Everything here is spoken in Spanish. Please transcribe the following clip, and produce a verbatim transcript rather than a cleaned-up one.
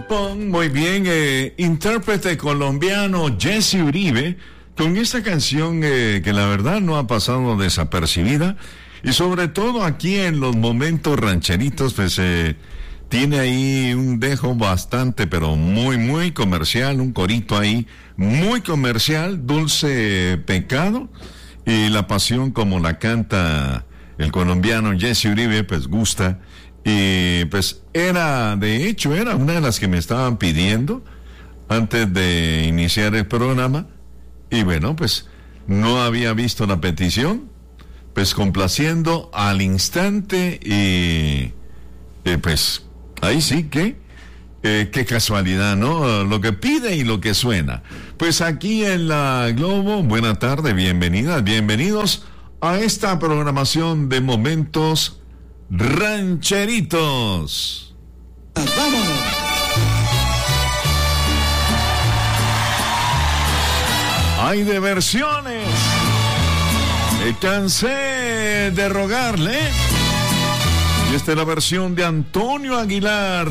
Pon, muy bien, eh, intérprete colombiano Jesse Uribe, con esta canción eh, que la verdad no ha pasado desapercibida, y sobre todo aquí en los momentos rancheritos, pues eh, tiene ahí un dejo bastante, pero muy, muy comercial, un corito ahí, muy comercial, Dulce Pecado, y la pasión como la canta el colombiano Jesse Uribe, pues gusta. Y pues era, de hecho, era una de las que me estaban pidiendo antes de iniciar el programa. Y bueno, pues no había visto la petición, pues complaciendo al instante y eh, pues ahí sí que, eh, qué casualidad, ¿no? Lo que pide y lo que suena. Pues aquí en la Globo, buena tarde, bienvenidas, bienvenidos a esta programación de momentos rancheritos. ¡Vámonos! Hay de versiones. Me cansé de rogarle. Y esta es la versión de Antonio Aguilar.